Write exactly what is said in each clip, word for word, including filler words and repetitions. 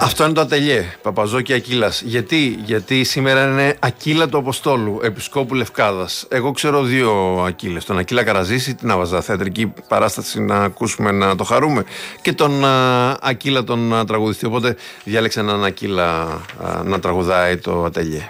Αυτό είναι το ατελιέ, Παπαζόκη Ακύλας. Γιατί? Γιατί σήμερα είναι Ακύλα του Αποστόλου, Επισκόπου Λευκάδας. Εγώ ξέρω δύο Ακύλες. Τον Ακύλα Καραζήση, την άβαζα θεατρική παράσταση να ακούσουμε, να το χαρούμε. Και τον α, Ακύλα τον α, τραγουδιστή. Οπότε διάλεξα έναν Ακύλα α, να τραγουδάει το ατελιέ.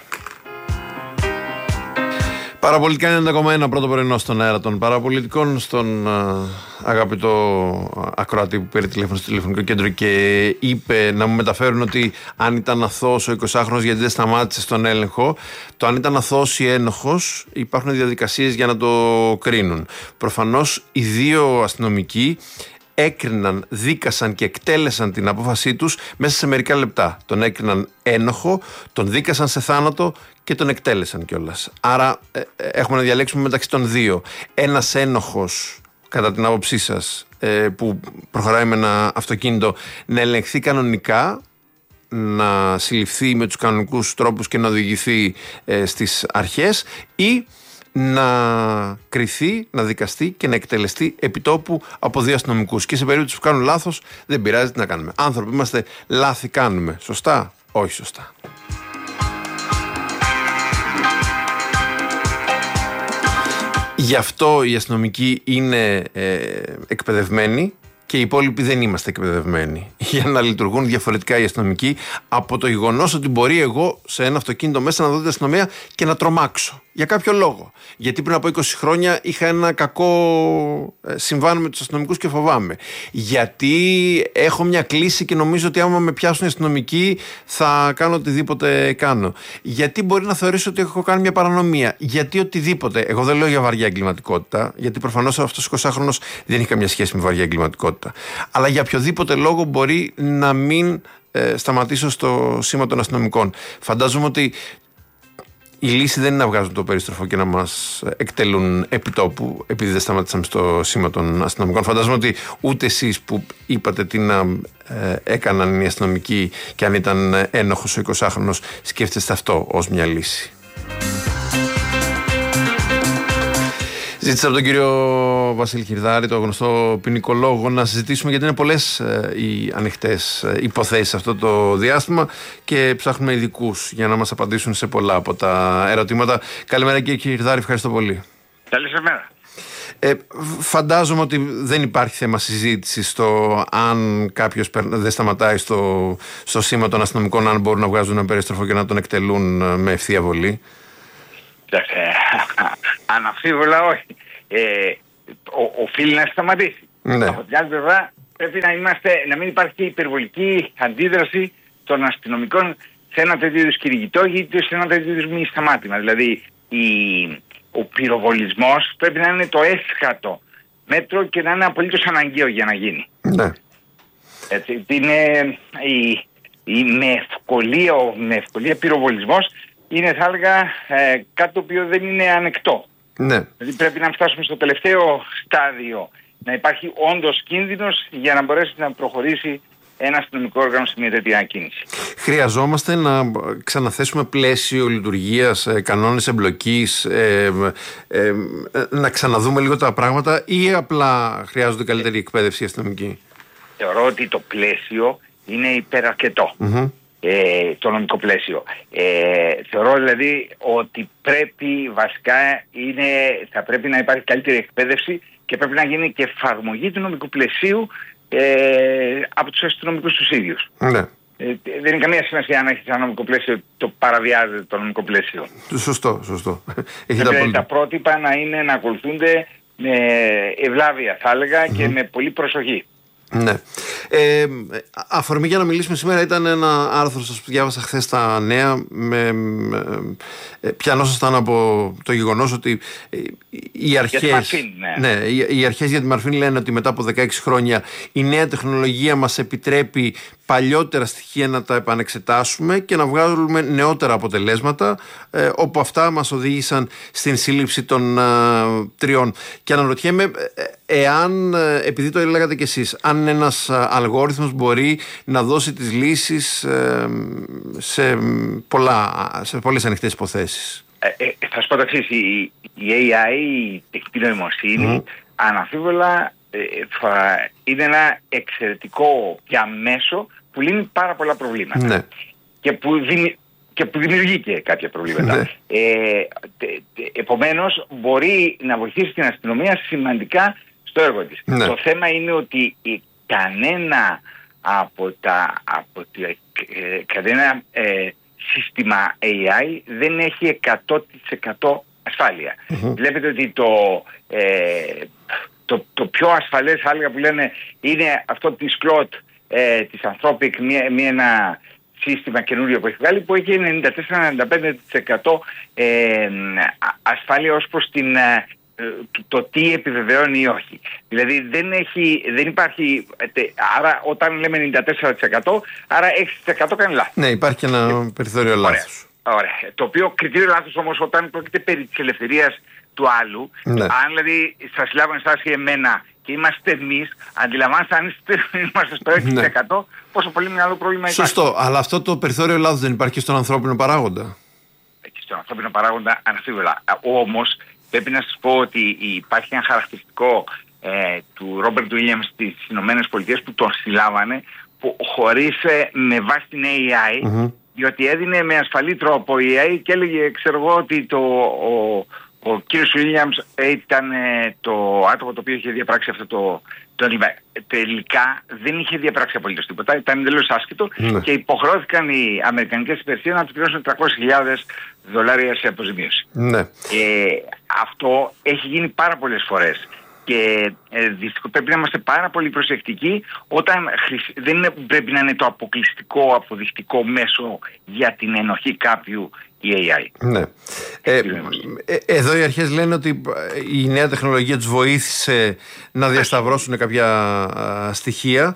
Παραπολιτικά ενενήντα κόμμα ένα, πρώτο πρωινό στον αέρα των παραπολιτικών, στον α, αγαπητό ακροατή που πήρε τηλέφωνο στο τηλεφωνικό κέντρο και είπε να μου μεταφέρουν ότι αν ήταν αθώος ο εικοσάχρονος γιατί δεν σταμάτησε στον έλεγχο, το αν ήταν αθώος ή ένοχος υπάρχουν διαδικασίες για να το κρίνουν. Προφανώς οι δύο αστυνομικοί έκριναν, δίκασαν και εκτέλεσαν την απόφασή τους μέσα σε μερικά λεπτά. Τον έκριναν ένοχο, τον δίκασαν σε θάνατο και τον εκτέλεσαν κιόλας. Άρα ε, έχουμε να διαλέξουμε μεταξύ των δύο. Ένας ένοχος, κατά την άποψή σας, ε, που προχωράει με ένα αυτοκίνητο, να ελεγχθεί κανονικά, να συλληφθεί με τους κανονικούς τρόπους και να οδηγηθεί ε, στις αρχές, ή να κριθεί, να δικαστεί και να εκτελεστεί επιτόπου από δύο αστυνομικούς. Και σε περίπτωση που κάνουν λάθος, δεν πειράζει, τι να κάνουμε. Άνθρωποι είμαστε, λάθη κάνουμε. Σωστά? Όχι σωστά. Γι' αυτό οι αστυνομικοί είναι ε, εκπαιδευμένοι και οι υπόλοιποι δεν είμαστε εκπαιδευμένοι. Για να λειτουργούν διαφορετικά οι αστυνομικοί από το γεγονός ότι μπορεί εγώ σε ένα αυτοκίνητο μέσα να δω την αστυνομία και να τρομάξω. Για κάποιο λόγο. Γιατί πριν από είκοσι χρόνια είχα ένα κακό συμβάν με τους αστυνομικούς και φοβάμαι. Γιατί έχω μια κλίση και νομίζω ότι άμα με πιάσουν οι αστυνομικοί θα κάνω οτιδήποτε κάνω. Γιατί μπορεί να θεωρήσω ότι έχω κάνει μια παρανομία. Γιατί οτιδήποτε. Εγώ δεν λέω για βαριά εγκληματικότητα, γιατί προφανώς αυτός ο εικοσάχρονος δεν έχει καμία σχέση με βαριά εγκληματικότητα. Αλλά για οποιοδήποτε λόγο μπορεί να μην ε, σταματήσω στο σήμα των αστυνομικών. Φαντάζομαι ότι η λύση δεν είναι να βγάζουν το περίστροφο και να μας εκτελούν επιτόπου επειδή δεν σταματήσαμε στο σήμα των αστυνομικών. Φαντάζομαι ότι ούτε εσείς που είπατε τι να ε, έκαναν οι αστυνομικοί και αν ήταν ένοχος ο εικοσάχρονος σκέφτεστε αυτό ως μια λύση. Ζήτησα από τον κύριο Βασίλη Χιρδάρη, το γνωστό ποινικολόγο, να συζητήσουμε γιατί είναι πολλές ε, οι ανοιχτές ε, υποθέσεις αυτό το διάστημα και ψάχνουμε ειδικούς για να μας απαντήσουν σε πολλά από τα ερωτήματα. Καλημέρα κύριε Χιρδάρη, ευχαριστώ πολύ. Καλή σας μέρα. Ε, φαντάζομαι ότι δεν υπάρχει θέμα συζήτηση στο αν κάποιος δεν σταματάει στο, στο σήμα των αστυνομικών, αν μπορούν να βγάζουν ένα περίστροφο και να τον εκτελούν με ευθεία βολή. Αναμφίβολα όχι. Ε, ο, οφείλει να σταματήσει. Ναι. Από την άλλη πλευρά πρέπει να, είμαστε, να μην υπάρχει υπερβολική αντίδραση των αστυνομικών σε ένα τέτοιο είδους κυνηγητό ή σε ένα τέτοιο είδους μη σταμάτημα. Δηλαδή η, ο πυροβολισμός πρέπει να είναι το έσχατο μέτρο και να είναι απολύτως αναγκαίο για να γίνει. Ναι. Έτσι, είναι η, η, με, ευκολία, ο, με ευκολία πυροβολισμός είναι, θα έλεγα, ε, κάτι το οποίο δεν είναι ανεκτό. Ναι. Δηλαδή πρέπει να φτάσουμε στο τελευταίο στάδιο, να υπάρχει όντως κίνδυνος για να μπορέσει να προχωρήσει ένα αστυνομικό όργανο σε μια τέτοια κίνηση. Χρειαζόμαστε να ξαναθέσουμε πλαίσιο λειτουργίας, κανόνες εμπλοκής, ε, ε, ε, να ξαναδούμε λίγο τα πράγματα ή απλά χρειάζονται καλύτερη εκπαίδευση αστυνομική? Θεωρώ ότι το πλαίσιο είναι υπεραρκετό. Mm-hmm. Ε, το νομικό πλαίσιο. Ε, θεωρώ δηλαδή ότι πρέπει βασικά είναι, θα πρέπει να υπάρχει καλύτερη εκπαίδευση και πρέπει να γίνει και εφαρμογή του νομικού πλαισίου ε, από τους αστυνομικούς τους ίδιους. Ναι. Ε, δεν είναι καμία σημασία αν έχει ένα νομικό πλαίσιο, το παραβιάζεται το νομικό πλαίσιο. Σωστό, σωστό. Πρέπει τα πρότυπα να είναι να ακολουθούνται με ευλάβεια θα έλεγα mm-hmm. και με πολύ προσοχή. Ναι. Ε, αφορμή για να μιλήσουμε σήμερα ήταν ένα άρθρο σας που διάβασα χθες στα νέα. Με, με, πιανόσασταν από το γεγονός ότι οι αρχές για, Μαρφίν, ναι. Ναι, οι, οι αρχές για τη Μαρφίν λένε ότι μετά από δεκαέξι χρόνια η νέα τεχνολογία μας επιτρέπει παλιότερα στοιχεία να τα επανεξετάσουμε και να βγάλουμε νεότερα αποτελέσματα, ε, όπου αυτά μας οδήγησαν στην σύλληψη των ε, τριών. Και αναρωτιέμαι ε, εάν, ε, επειδή το έλεγατε κι εσείς, αν ένας ε, αλγόριθμος μπορεί να δώσει τις λύσεις ε, σε, πολλά, σε πολλές ανοιχτές υποθέσεις. Ε, ε, θα σου πω το εξής, η, η έι άι, η τεχνητή νοημοσύνη, mm. αναμφίβολα ε, θα είναι ένα εξαιρετικό πια μέσο που λύνει πάρα πολλά προβλήματα. Ναι. Και που, δημι... και που δημιουργεί και κάποια προβλήματα. Ναι. Ε, επομένως, μπορεί να βοηθήσει την αστυνομία σημαντικά στο έργο της. Ναι. Το θέμα είναι ότι η, κανένα από τα, από τη, ε, κανένα ε, σύστημα έι άι δεν έχει εκατό τοις εκατό ασφάλεια. Mm-hmm. Βλέπετε ότι το, ε, το, το πιο ασφαλές, θα έλεγα, που λένε είναι αυτό της Κλωτ, ε, της Anthropic, μία, μία, ένα σύστημα καινούριο που έχει βγάλει, που έχει ενενήντα τέσσερα με ενενήντα πέντε τοις εκατό ε, ασφάλεια ως προς την, ε, το τι επιβεβαιώνει ή όχι. Δηλαδή δεν, έχει, δεν υπάρχει, άρα όταν λέμε ενενήντα τέσσερα τοις εκατό, άρα έξι τοις εκατό κάνει λάθος. Ναι, υπάρχει και ένα ε, περιθώριο λάθος. Ωραία, ωραία. Το οποίο κριτήριο λάθος όμως όταν πρόκειται περί της ελευθερίας του άλλου, ναι. Αν δηλαδή σας συλλάβουν εσάς ή εμένα και είμαστε εμείς, αντιλαμβάνεστε αν είμαστε στο έξι τοις εκατό, ναι. Πόσο πολύ μεγάλο πρόβλημα υπάρχει. Σωστό, αλλά αυτό το περιθώριο λάθος δεν υπάρχει και στον ανθρώπινο παράγοντα. Και στον ανθρώπινο παράγοντα αναφίβολα. Όμως πρέπει να σας πω ότι υπάρχει ένα χαρακτηριστικό ε, του Ρόμπερτ Βίλιαμς στις Ηνωμένες Πολιτείες που τον συλλάβανε, που χωρίς ε, με βάση την έι άι, mm-hmm. διότι έδινε με ασφαλή τρόπο η έι άι και έλεγε, ξέρω εγώ, ότι το, ο, ο κύριος Βίλιαμς ήταν ε, το άτομο το οποίο είχε διαπράξει αυτό το, το έγκλημα. Τελικά δεν είχε διαπράξει απολύτως τίποτα, ήταν εντελώς άσχετο mm-hmm. και υποχρεώθηκαν οι αμερικανικές υπηρεσίες να του πληρώσουν τριακόσιες χιλιάδες δολάρια σε αποζημίωση. Ναι. Ε, αυτό έχει γίνει πάρα πολλές φορές και ε, δυστυχώς πρέπει να είμαστε πάρα πολύ προσεκτικοί όταν χρησι... δεν είναι, πρέπει να είναι το αποκλειστικό αποδεικτικό μέσο για την ενοχή κάποιου η έι άι. Ναι. Ε, ε, εδώ οι αρχές λένε ότι η νέα τεχνολογία τους βοήθησε να διασταυρώσουν κάποια α, στοιχεία.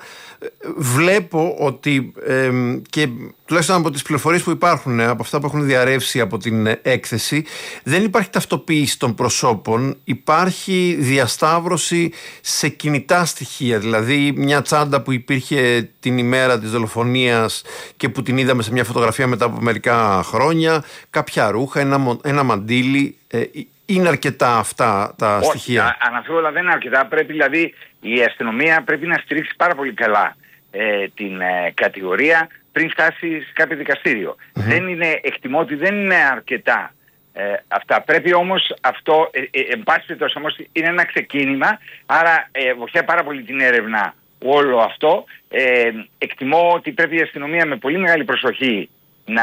Βλέπω ότι ε, και τουλάχιστον από τις πληροφορίες που υπάρχουν, από αυτά που έχουν διαρρεύσει από την έκθεση, δεν υπάρχει ταυτοποίηση των προσώπων, υπάρχει διασταύρωση σε κινητά στοιχεία. Δηλαδή μια τσάντα που υπήρχε την ημέρα της δολοφονίας και που την είδαμε σε μια φωτογραφία μετά από μερικά χρόνια, κάποια ρούχα, ένα, ένα μαντίλι. Ε, είναι αρκετά αυτά τα Όχι, στοιχεία? Αναφίβολα δεν είναι αρκετά. Πρέπει δηλαδή η αστυνομία πρέπει να στηρίξει πάρα πολύ καλά ε, την ε, κατηγορία πριν φτάσει σε κάποιο δικαστήριο. Mm-hmm. Δεν είναι, εκτιμώ ότι δεν είναι αρκετά ε, αυτά. Πρέπει όμως αυτό, ε, ε, εν πάση περιπτώσει όμως είναι ένα ξεκίνημα, άρα ε, βοηθάει πάρα πολύ την έρευνα όλο αυτό. Ε, εκτιμώ ότι πρέπει η αστυνομία με πολύ μεγάλη προσοχή να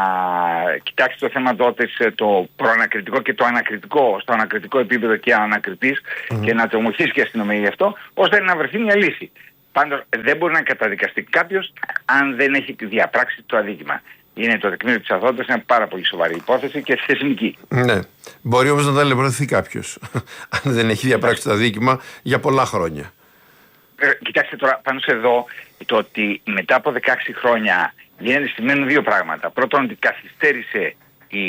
κοιτάξει το θέμα τότε σε το προανακριτικό και το ανακριτικό, στο ανακριτικό επίπεδο και ανακριτής mm. και να το βοηθήσει και η αστυνομία γι' αυτό, ώστε να βρεθεί μια λύση. Πάντως δεν μπορεί να καταδικαστεί κάποιος αν δεν έχει διαπράξει το αδίκημα. Είναι το τεκμήριο της αθωότητας, είναι πάρα πολύ σοβαρή υπόθεση και θεσμική. Ναι. Μπορεί όμως να ταλαιπωρηθεί κάποιος αν δεν έχει διαπράξει το αδίκημα για πολλά χρόνια. Ε, κοιτάξτε τώρα πάνω σε εδώ το ότι μετά από δεκαέξι χρόνια γίνεται σημαίνουν δύο πράγματα. Πρώτον, ότι καθυστέρησε η,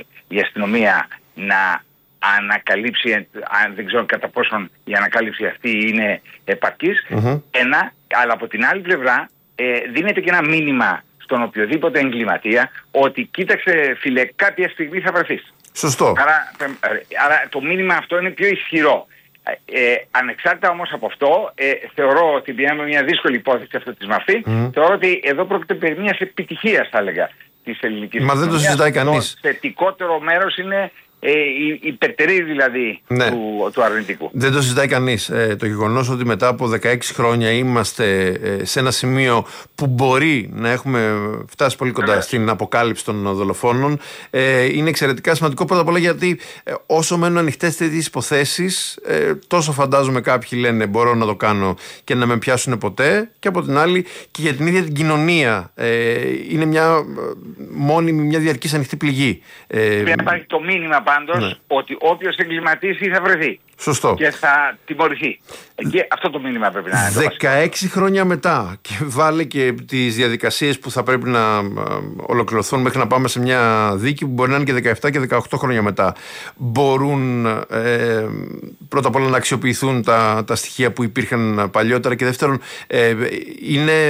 η αστυνομία να ανακαλύψει, αν δεν ξέρω κατά πόσον η ανακάλυψη αυτή είναι επαρκής. Mm-hmm. Ένα, αλλά από την άλλη πλευρά ε, δίνεται και ένα μήνυμα στον οποιοδήποτε εγκληματία ότι κοίταξε φίλε, κάποια στιγμή θα βρεθείς. Σωστό. Άρα, άρα το μήνυμα αυτό είναι πιο ισχυρό. Ε, ανεξάρτητα όμως από αυτό, ε, θεωρώ ότι πηγαίνουμε μια δύσκολη υπόθεση αυτή της μορφή. Mm. Θεωρώ ότι εδώ πρόκειται περί μιας επιτυχίας, θα έλεγα, της ελληνικής. Μα δεν το συζητάει κανείς. Το θετικότερο μέρος είναι ε, η υπερτερή δηλαδή ναι. του, του αρνητικού. Δεν το συζητάει κανείς. Ε, το γεγονός ότι μετά από δεκαέξι χρόνια είμαστε ε, σε ένα σημείο που μπορεί να έχουμε φτάσει πολύ κοντά Βέβαια. στην αποκάλυψη των δολοφόνων ε, είναι εξαιρετικά σημαντικό. Πρώτα απ' όλα γιατί ε, όσο μένουν ανοιχτές τέτοιες υποθέσεις, ε, τόσο φαντάζομαι κάποιοι λένε μπορώ να το κάνω και να με πιάσουν ποτέ, και από την άλλη και για την ίδια την κοινωνία ε, είναι μια μόνιμη, μια διαρκής ανοιχτή πληγή. Ε, Πρέπει να υπάρχει το μήνυμα πάντως ναι. ότι όποιος εγκληματίσει θα βρεθεί. Σωστό. Και θα τιμωρηθεί. Και αυτό το μήνυμα πρέπει να είναι. δεκαέξι χρόνια μετά, και βάλε και τις διαδικασίες που θα πρέπει να ολοκληρωθούν μέχρι να πάμε σε μια δίκη που μπορεί να είναι και δεκαεπτά και δεκαοκτώ χρόνια μετά, μπορούν ε, πρώτα απ' όλα να αξιοποιηθούν τα, τα στοιχεία που υπήρχαν παλιότερα, και δεύτερον ε, είναι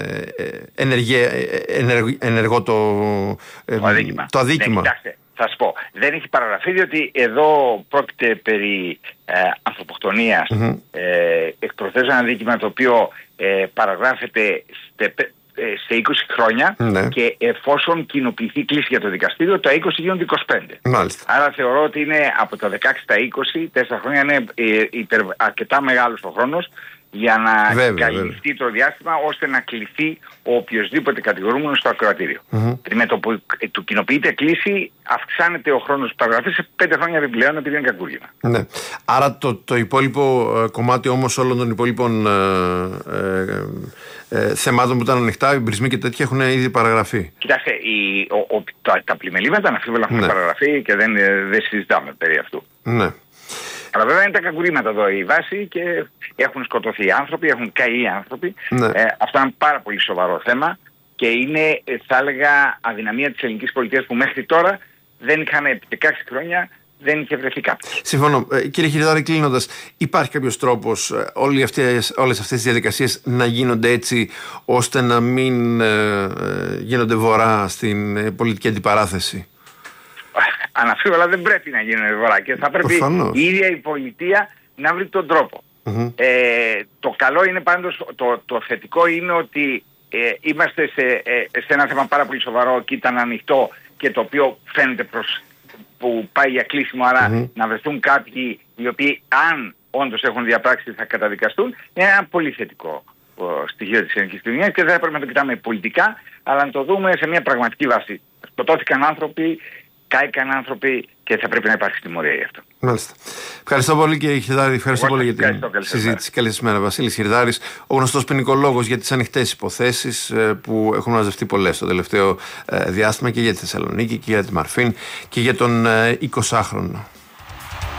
ενεργέ, ενεργ, ενεργό το, ε, το αδίκημα. Το αδίκημα. Ναι, θα σας πω, δεν έχει παραγραφεί διότι εδώ πρόκειται περί ε, ανθρωποκτονίας. Mm-hmm. Ε, εκ προθέσεως ένα δίκημα το οποίο ε, παραγράφεται στε, σε είκοσι χρόνια, ναι. Και εφόσον κοινοποιηθεί κλίση για το δικαστήριο, τα είκοσι γίνονται είκοσι πέντε. Μάλιστα. Άρα θεωρώ ότι είναι από τα δεκαέξι στα είκοσι, τέσσερα χρόνια είναι υπερ, αρκετά μεγάλος ο χρόνος για να βέβαια, καλυφθεί βέβαια. Το διάστημα ώστε να κληθεί ο οποιοσδήποτε κατηγορούμενος στο ακροατήριο. Mm-hmm. Με το που του κοινοποιείται κλίση, αυξάνεται ο χρόνος παραγραφής σε πέντε χρόνια επιπλέον επειδή είναι κακούργημα. Ναι. Άρα το, το υπόλοιπο ε, κομμάτι όμως όλων των υπόλοιπων ε, ε, ε, θεμάτων που ήταν ανοιχτά, οι μπρισμοί και τέτοια έχουν ήδη παραγραφεί. Κοιτάξτε, η, ο, ο, τα, τα πλημελήματα αναφίβολα έχουν ναι. παραγραφεί και δεν, δεν συζητάμε περί αυτού. Ναι. Αλλά βέβαια είναι τα κακουρήματα εδώ η βάση και έχουν σκοτωθεί άνθρωποι, έχουν καεί άνθρωποι. Ναι. Ε, αυτό είναι πάρα πολύ σοβαρό θέμα και είναι, θα έλεγα, αδυναμία της ελληνικής πολιτείας που μέχρι τώρα δεν είχαν επί δεκαέξι χρόνια δεν είχε βρεθεί κάποιος. Συμφωνώ. Ε, κύριε Χιριδάρη, κλείνοντας, υπάρχει κάποιος τρόπος ε, όλες αυτές, όλες αυτές τις διαδικασίες να γίνονται έτσι ώστε να μην ε, ε, γίνονται βορρά στην ε, πολιτική αντιπαράθεση? Αναφίβολα δεν πρέπει να γίνουν βορρά και θα πρέπει Προφανώς. η ίδια η πολιτεία να βρει τον τρόπο. Mm-hmm. Ε, το καλό είναι πάντως, το, το θετικό είναι ότι ε, είμαστε σε, ε, σε ένα θέμα πάρα πολύ σοβαρό και ήταν ανοιχτό και το οποίο φαίνεται προς, που πάει για κλείσιμο, άρα mm-hmm. να βρεθούν κάποιοι οι οποίοι αν όντως έχουν διαπράξει θα καταδικαστούν. Είναι ένα πολύ θετικό στοιχείο της ελληνικής κοινωνίας και δεν θα πρέπει να το κοιτάμε πολιτικά, αλλά να το δούμε σε μια πραγματική βάση. Σκοτώθηκαν άνθρωποι, κάηκαν άνθρωποι και θα πρέπει να υπάρχει τιμωρία γι' αυτό. Μάλιστα. Ευχαριστώ πολύ κύριε Χιριδάρη, ευχαριστώ πολύ για την καλή συζήτηση. Καλή σας μέρα. Βασίλης Χιριδάρης, ο γνωστός ποινικολόγος για τις ανοιχτές υποθέσεις που έχουν μαζευτεί πολλές το τελευταίο διάστημα και για τη Θεσσαλονίκη και για τη Μαρφίν και για τον εικοσάχρονο.